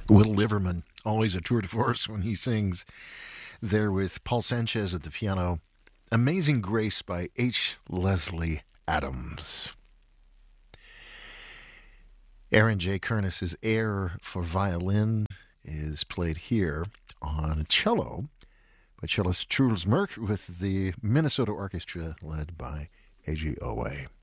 Will Liverman, always a tour de force when he sings, there with Paul Sanchez at the piano. Amazing Grace by H. Leslie Adams. Aaron J. Kernis's air for violin is played here on cello by cellist Truls Mørk with the Minnesota Orchestra led by A.G. Owe.